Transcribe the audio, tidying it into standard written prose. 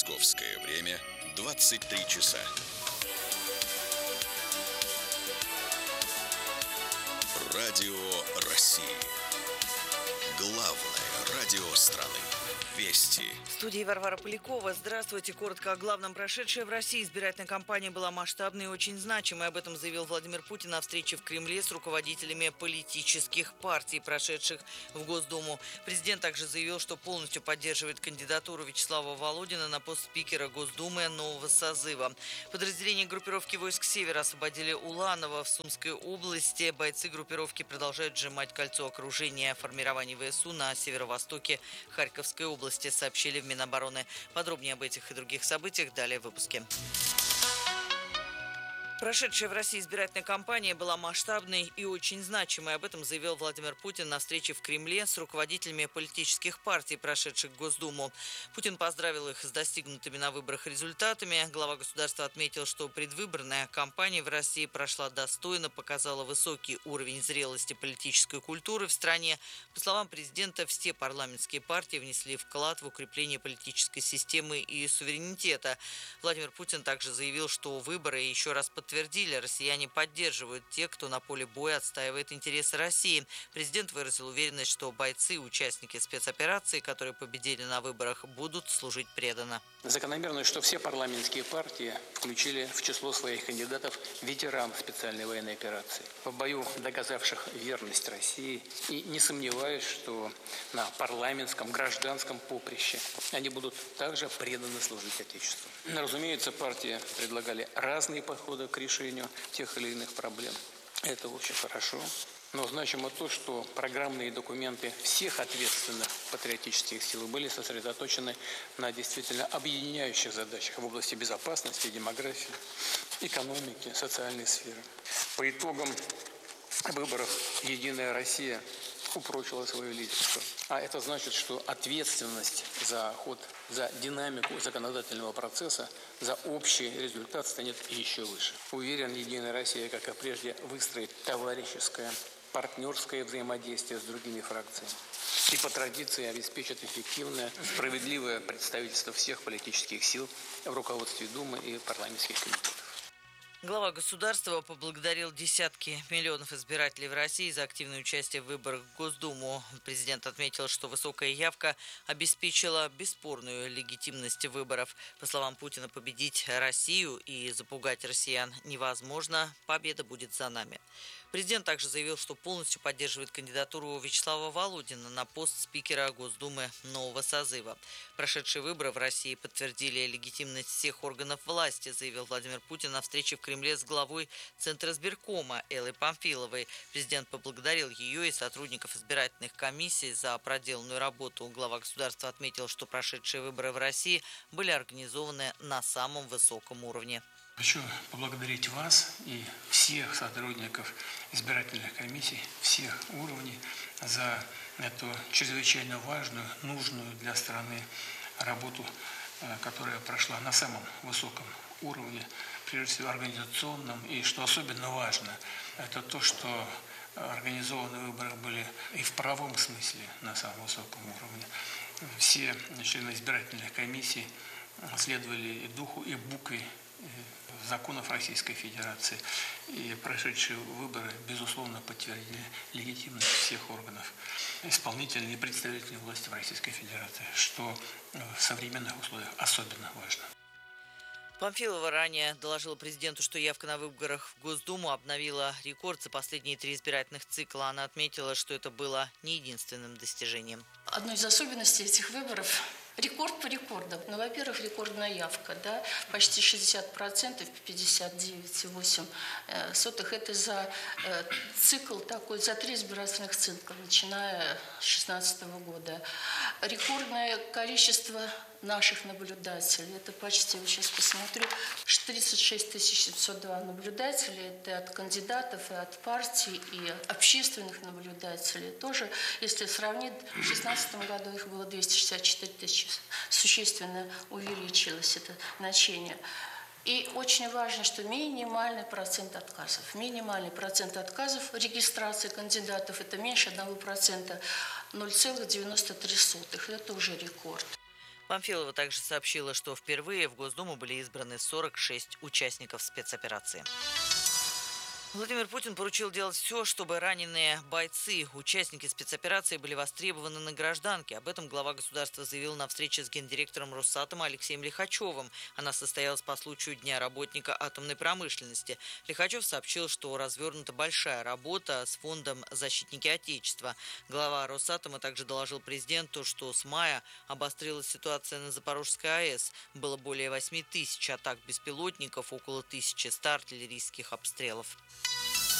Московское время 23 часа. Радио России. Главное радио страны. Вести. В студии Варвара Полякова. Здравствуйте. Коротко о главном. Прошедшая в России избирательная кампания была масштабной и очень значимой. Об этом заявил Владимир Путин на встрече в Кремле с руководителями политических партий, прошедших в Госдуму. Президент также заявил, что полностью поддерживает кандидатуру Вячеслава Володина на пост спикера Госдумы нового созыва. Подразделения группировки войск «Север» освободили Уланово в Сумской области. Бойцы группировки продолжают сжимать кольцо окружения формирований ВСУ на северо-востоке Харьковской области, сообщили в Минобороны. Подробнее об этих и других событиях далее в выпуске. Прошедшая в России избирательная кампания была масштабной и очень значимой. Об этом заявил Владимир Путин на встрече в Кремле с руководителями политических партий, прошедших в Госдуму. Путин поздравил их с достигнутыми на выборах результатами. Глава государства отметил, что предвыборная кампания в России прошла достойно, показала высокий уровень зрелости политической культуры в стране. По словам президента, все парламентские партии внесли вклад в укрепление политической системы и суверенитета. Владимир Путин также заявил, что выборы еще раз подтвердили, россияне поддерживают тех, кто на поле боя отстаивает интересы России. Президент выразил уверенность, что бойцы и участники спецоперации, которые победили на выборах, будут служить преданно. Закономерно, что все парламентские партии включили в число своих кандидатов ветеранов специальной военной операции, в бою доказавших верность России, и не сомневаюсь, что на парламентском, гражданском поприще они будут также преданно служить Отечеству. Разумеется, партии предлагали разные подходы к решению тех или иных проблем. Это очень хорошо. Но значимо то, что программные документы всех ответственных патриотических сил были сосредоточены на действительно объединяющих задачах в области безопасности, демографии, экономики, социальной сферы. По итогам выборов «Единая Россия» упрочила свое лидерство. А это значит, что ответственность за ход, за динамику законодательного процесса, за общий результат станет еще выше. Уверен, «Единая Россия», как и прежде, выстроит товарищеское, партнерское взаимодействие с другими фракциями. И по традиции обеспечит эффективное, справедливое представительство всех политических сил в руководстве Думы и парламентских комитетов. Глава государства поблагодарил десятки миллионов избирателей в России за активное участие в выборах в Госдуму. Президент отметил, что высокая явка обеспечила бесспорную легитимность выборов. По словам Путина, победить Россию и запугать россиян невозможно. Победа будет за нами. Президент также заявил, что полностью поддерживает кандидатуру Вячеслава Володина на пост спикера Госдумы нового созыва. Прошедшие выборы в России подтвердили легитимность всех органов власти, заявил Владимир Путин на встрече в Кремле с главой Центра избиркома Эллой Памфиловой. Президент поблагодарил ее и сотрудников избирательных комиссий за проделанную работу. Глава государства отметил, что прошедшие выборы в России были организованы на самом высоком уровне. Хочу поблагодарить вас и всех сотрудников избирательных комиссий, всех уровней за эту чрезвычайно важную, нужную для страны работу, которая прошла на самом высоком уровне, прежде всего организационном. И что особенно важно, это то, что организованные выборы были и в правовом смысле на самом высоком уровне. Все члены избирательных комиссий следовали и духу, и букве законов Российской Федерации. И прошедшие выборы, безусловно, подтвердили легитимность всех органов исполнительной и представительной власти в Российской Федерации, что в современных условиях особенно важно. Памфилова ранее доложила президенту, что явка на выборах в Госдуму обновила рекорд за последние 3 избирательных цикла. Она отметила, что это было не единственным достижением. Одной из особенностей этих выборов – рекорд по рекордам. Ну, во-первых, рекордная явка, да, почти 60%, 59,8. Это за цикл такой, за 3 избирательных цикла, начиная с 2016 года. Рекордное количество наших наблюдателей, это почти, я сейчас посмотрю, 36 702 наблюдателей, это от кандидатов и от партий, и общественных наблюдателей. Тоже, если сравнить, в 2016 году их было 264 тысячи, существенно увеличилось это значение. И очень важно, что минимальный процент отказов. Минимальный процент отказов в регистрации кандидатов – это меньше 1%, 0,93. Это уже рекорд. Памфилова также сообщила, что впервые в Госдуму были избраны 46 участников спецоперации. Владимир Путин поручил делать все, чтобы раненые бойцы, участники спецоперации были востребованы на гражданке. Об этом глава государства заявил на встрече с гендиректором Росатома Алексеем Лихачевым. Она состоялась по случаю Дня работника атомной промышленности. Лихачев сообщил, что развернута большая работа с фондом «Защитники Отечества». Глава Росатома также доложил президенту, что с мая обострилась ситуация на Запорожской АЭС. Было более 8 тысяч атак беспилотников, около 1100 артиллерийских обстрелов.